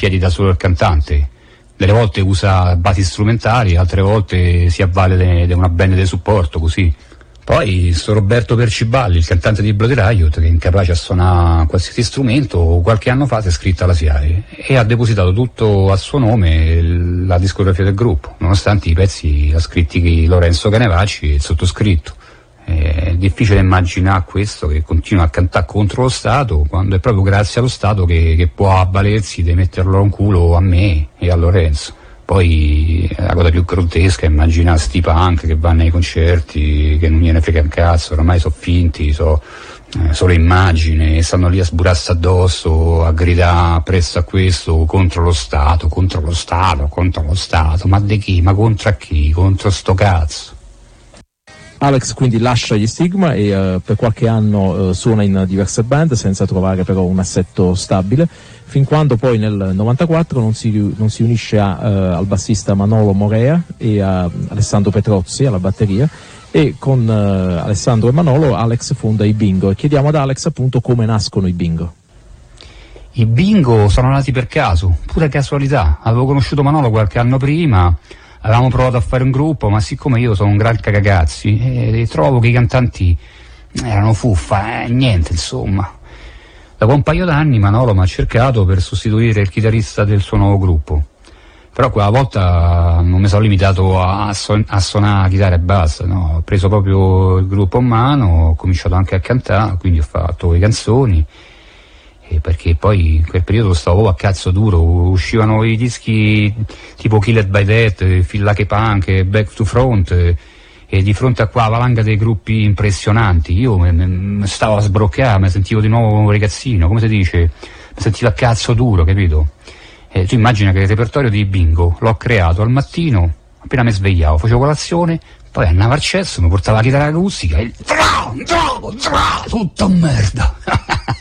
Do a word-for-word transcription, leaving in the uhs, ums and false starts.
piedi da solo il cantante. Delle volte usa basi strumentali, altre volte si avvale di una band di supporto, così. Poi sto Roberto Perciballi, il cantante di Bloody Riot, che è incapace a suonare qualsiasi strumento, qualche anno fa si è iscritto alla SIAE e ha depositato tutto a suo nome la discografia del gruppo, nonostante i pezzi ha scritti Lorenzo Canevacci e il sottoscritto. È difficile immaginare questo, che continua a cantare contro lo Stato, quando è proprio grazie allo Stato che, che può avvalersi di metterlo a un culo a me e a Lorenzo. Poi la cosa più grottesca è immaginare sti punk che vanno ai concerti, che non gliene frega un cazzo, ormai sono finti, sono eh, solo immagini, stanno lì a sburarsi addosso, a gridare presto a questo, contro lo Stato, contro lo Stato, contro lo Stato, ma di chi? Ma contro a chi? Contro sto cazzo. Alex quindi lascia gli Stigma e uh, per qualche anno uh, suona in diverse band senza trovare però un assetto stabile, fin quando poi nel novantaquattro non si, non si unisce a, uh, al bassista Manolo Morea e a Alessandro Petrozzi alla batteria, e con uh, Alessandro e Manolo Alex fonda i Bingo, e chiediamo ad Alex appunto come nascono i Bingo. I Bingo sono nati per caso, pura casualità. Avevo conosciuto Manolo qualche anno prima, avevamo provato a fare un gruppo, ma siccome io sono un gran cagacazzi e trovo che i cantanti erano fuffa, eh, niente insomma. Dopo un paio d'anni Manolo mi ha cercato per sostituire il chitarrista del suo nuovo gruppo, però quella volta non mi sono limitato a, son- a suonare chitarra e basta, no? Ho preso proprio il gruppo in mano, ho cominciato anche a cantare, quindi ho fatto le canzoni, e perché poi in quel periodo stavo a cazzo duro, uscivano i dischi tipo Killed by Death, Feel Like a Punk, Back to Front, e, e di fronte a qua valanga dei gruppi impressionanti io me, me stavo a sbroccare, mi sentivo di nuovo un ragazzino, come si dice, mi sentivo a cazzo duro, capito? E tu immagina che il repertorio di Bingo l'ho creato al mattino, appena mi svegliavo, facevo colazione, poi andavo al cesso, mi portava la chitarra acustica e tutta merda.